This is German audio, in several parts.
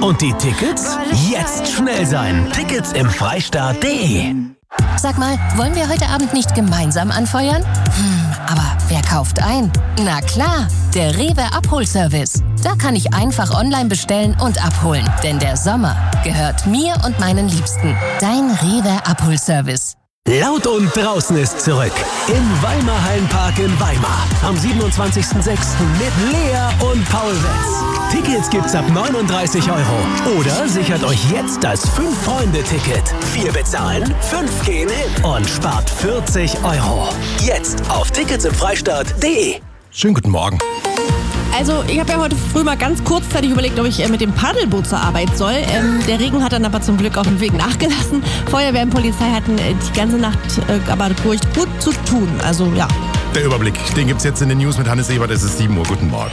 Und die Tickets? Jetzt schnell sein. Tickets im Freistaat.de. Sag mal, wollen wir heute Abend nicht gemeinsam anfeuern? Aber wer kauft ein? Na klar, der Rewe Abholservice. Da kann ich einfach online bestellen und abholen. Denn der Sommer gehört mir und meinen Liebsten. Dein Rewe Abholservice. Laut und draußen ist zurück. Im Weimar Hallenpark in Weimar. Am 27.06. mit Lea und Paul Wetz. Tickets gibt's ab 39 €. Oder sichert euch jetzt das 5-Freunde-Ticket. 4 bezahlen, 5 gehen hin und spart 40 €. Jetzt auf ticketsimfreistaat.de. Schönen guten Morgen. Also ich habe ja heute früh mal ganz kurzzeitig überlegt, ob ich mit dem Paddelboot zur Arbeit soll. Der Regen hat dann aber zum Glück auf dem Weg nachgelassen. Feuerwehr und Polizei hatten die ganze Nacht aber durch gut zu tun. Also ja. Der Überblick, den gibt's jetzt in den News mit Hannes Ebert. Es ist 7 Uhr. Guten Morgen.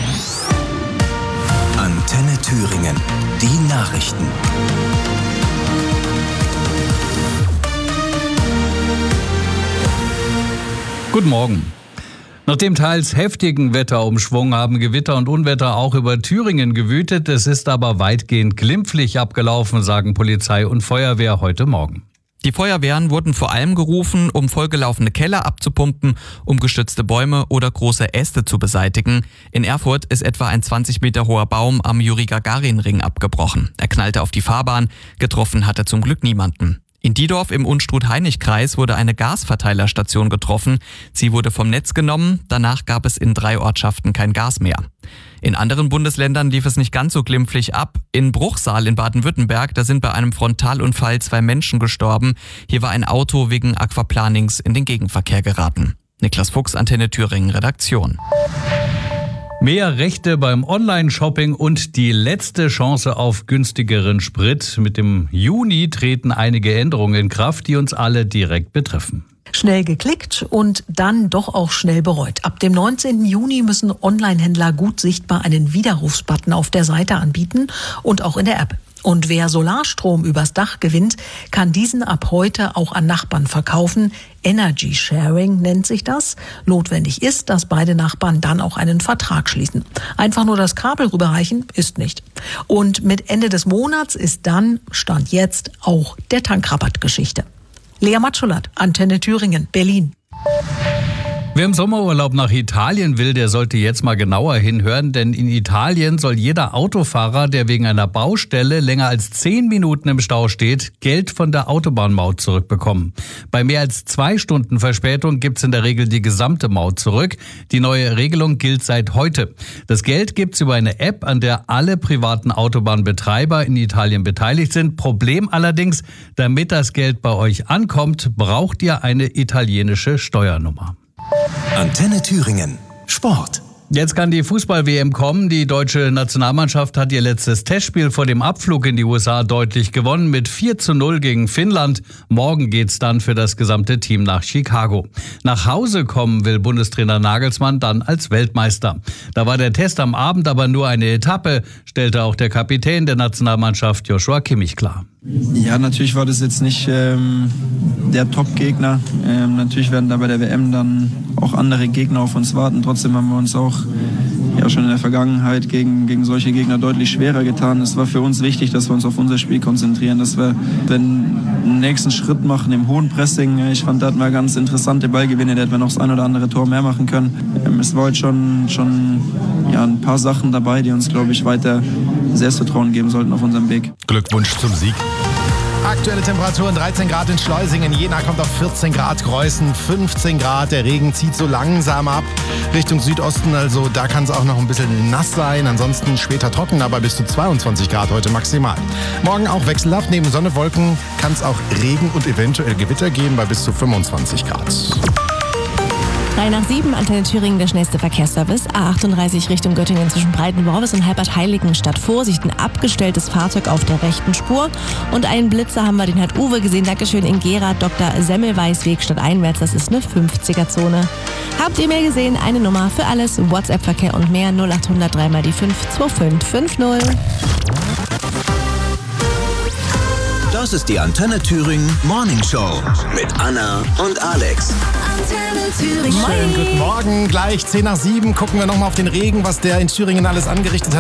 Antenne Thüringen. Die Nachrichten. Guten Morgen. Nach dem teils heftigen Wetterumschwung haben Gewitter und Unwetter auch über Thüringen gewütet. Es ist aber weitgehend glimpflich abgelaufen, sagen Polizei und Feuerwehr heute Morgen. Die Feuerwehren wurden vor allem gerufen, um vollgelaufene Keller abzupumpen, um gestützte Bäume oder große Äste zu beseitigen. In Erfurt ist etwa ein 20 Meter hoher Baum am Juri-Gagarin-Ring abgebrochen. Er knallte auf die Fahrbahn, getroffen hat er zum Glück niemanden. In Diedorf im Unstrut-Heinig-Kreis wurde eine Gasverteilerstation getroffen. Sie wurde vom Netz genommen, danach gab es in 3 Ortschaften kein Gas mehr. In anderen Bundesländern lief es nicht ganz so glimpflich ab. In Bruchsal in Baden-Württemberg, da sind bei einem Frontalunfall 2 Menschen gestorben. Hier war ein Auto wegen Aquaplanings in den Gegenverkehr geraten. Niklas Fuchs, Antenne Thüringen, Redaktion. Mehr Rechte beim Online-Shopping und die letzte Chance auf günstigeren Sprit. Mit dem Juni treten einige Änderungen in Kraft, die uns alle direkt betreffen. Schnell geklickt und dann doch auch schnell bereut. Ab dem 19. Juni müssen Online-Händler gut sichtbar einen Widerrufsbutton auf der Seite anbieten und auch in der App. Und wer Solarstrom übers Dach gewinnt, kann diesen ab heute auch an Nachbarn verkaufen. Energy Sharing nennt sich das. Notwendig ist, dass beide Nachbarn dann auch einen Vertrag schließen. Einfach nur das Kabel rüberreichen ist nicht. Und mit Ende des Monats ist dann, Stand jetzt, auch der Tankrabatt Geschichte. Lea Matschulat, Antenne Thüringen, Berlin. Wer im Sommerurlaub nach Italien will, der sollte jetzt mal genauer hinhören, denn in Italien soll jeder Autofahrer, der wegen einer Baustelle länger als 10 Minuten im Stau steht, Geld von der Autobahnmaut zurückbekommen. Bei mehr als 2 Stunden Verspätung gibt's in der Regel die gesamte Maut zurück. Die neue Regelung gilt seit heute. Das Geld gibt's über eine App, an der alle privaten Autobahnbetreiber in Italien beteiligt sind. Problem allerdings, damit das Geld bei euch ankommt, braucht ihr eine italienische Steuernummer. Antenne Thüringen. Sport. Jetzt kann die Fußball-WM kommen. Die deutsche Nationalmannschaft hat ihr letztes Testspiel vor dem Abflug in die USA deutlich gewonnen mit 4:0 gegen Finnland. Morgen geht's dann für das gesamte Team nach Chicago. Nach Hause kommen will Bundestrainer Nagelsmann dann als Weltmeister. Da war der Test am Abend aber nur eine Etappe, stellte auch der Kapitän der Nationalmannschaft Joshua Kimmich klar. Ja, natürlich war das jetzt nicht der Top-Gegner. Natürlich werden da bei der WM dann auch andere Gegner auf uns warten. Trotzdem haben wir uns auch schon in der Vergangenheit gegen solche Gegner deutlich schwerer getan. Es war für uns wichtig, dass wir uns auf unser Spiel konzentrieren, dass wir den nächsten Schritt machen im hohen Pressing. Ich fand, da hatten wir ganz interessante Ballgewinne, da hätten wir noch das ein oder andere Tor mehr machen können. Es war heute schon ein paar Sachen dabei, die uns, glaube ich, weiter Selbstvertrauen geben sollten auf unserem Weg. Glückwunsch zum Sieg. Aktuelle Temperaturen 13 Grad in Schleusingen, Jena kommt auf 14 Grad, Greußen 15 Grad. Der Regen zieht so langsam ab Richtung Südosten, also da kann es auch noch ein bisschen nass sein. Ansonsten später trocken, aber bis zu 22 Grad heute maximal. Morgen auch wechselhaft, neben Sonne, Wolken kann es auch Regen und eventuell Gewitter geben bei bis zu 25 Grad. 3 nach 7, Antenne Thüringen, der schnellste Verkehrsservice. A38 Richtung Göttingen zwischen Breitenworwes und Halbert-Heiligenstadt. Vorsicht, ein abgestelltes Fahrzeug auf der rechten Spur. Und einen Blitzer haben wir, den hat Uwe gesehen. Dankeschön, in Gera, Dr. Semmelweis-Weg stadteinwärts. Das ist eine 50er-Zone. Habt ihr mehr gesehen? Eine Nummer für alles. WhatsApp-Verkehr und mehr. 0800 3 mal die 5 2550. Das ist die Antenne Thüringen Morning Show mit Anna und Alex. Antenne Thüringen. Schönen guten Morgen, gleich 10 nach 7 gucken wir nochmal auf den Regen, was der in Thüringen alles angerichtet hat.